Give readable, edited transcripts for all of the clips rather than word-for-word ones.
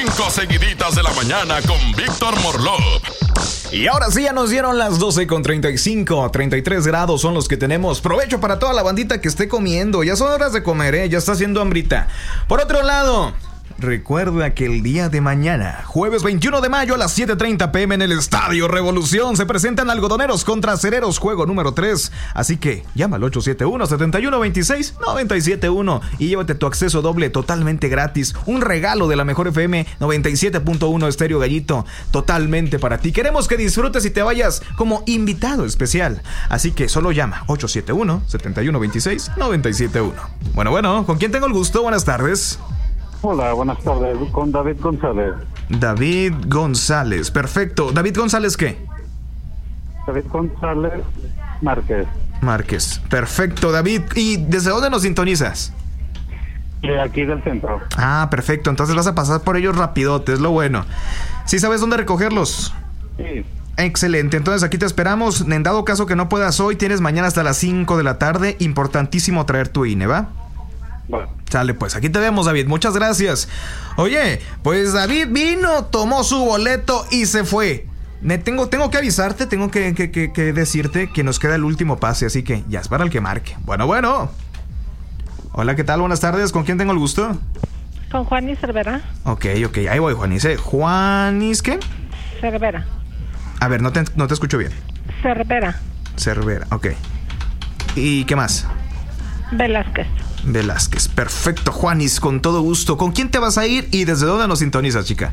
5 seguiditas de la mañana con Víctor Morlov. Y ahora sí, ya nos dieron las 12:35, 33 grados son los que tenemos. Provecho para toda la bandita que esté comiendo. Ya son horas de comer, ya está haciendo hambrita. Por otro lado, recuerda que el día de mañana, jueves 21 de mayo a las 7:30 p.m. en el Estadio Revolución, se presentan Algodoneros contra Acereros, juego número 3. Así que llama al 871-7126-971 y llévate tu acceso doble totalmente gratis. Un regalo de la mejor FM 97.1 Estéreo Gallito, totalmente para ti. Queremos que disfrutes y te vayas como invitado especial. Así que solo llama 871-7126-971. Bueno, ¿con quién tengo el gusto? Buenas tardes. Hola, buenas tardes, con David González. David González, perfecto. ¿David González qué? David González Márquez, perfecto, David. ¿Y desde dónde nos sintonizas? De aquí del centro. Ah, perfecto, entonces vas a pasar por ellos rapidote, es lo bueno. ¿Sí sabes dónde recogerlos? Sí. Excelente, entonces aquí te esperamos. En dado caso que no puedas hoy, tienes mañana hasta las 5 de la tarde. Importantísimo traer tu INE, ¿va? Bueno. Sale, pues aquí te vemos, David, muchas gracias. Oye, pues David vino, tomó su boleto y se fue. Tengo que avisarte, tengo que decirte que nos queda el último pase, así que ya es para el que marque. Bueno. Hola, ¿qué tal? Buenas tardes, ¿con quién tengo el gusto? Con Juanis Cervera. Ok, ahí voy, Juanis. ¿Juanis qué? Cervera. A ver, no te escucho bien. Cervera, ok. ¿Y qué más? Velázquez. Perfecto, Juanis, con todo gusto. ¿Con quién te vas a ir y desde dónde nos sintonizas, chica?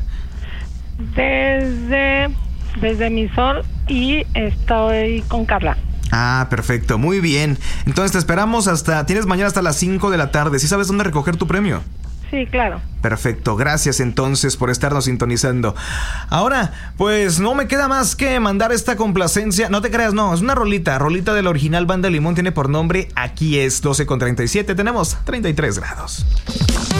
Desde Mi Sol y estoy con Carla. Ah, perfecto, muy bien. Entonces te esperamos tienes mañana hasta las 5 de la tarde. ¿Sí sabes dónde recoger tu premio? Sí, claro. Perfecto, gracias entonces por estarnos sintonizando. Ahora, pues no me queda más que mandar esta complacencia. No te creas, no, es una rolita de la original Banda Limón. Tiene por nombre Aquí es 12:37. Tenemos 33 grados.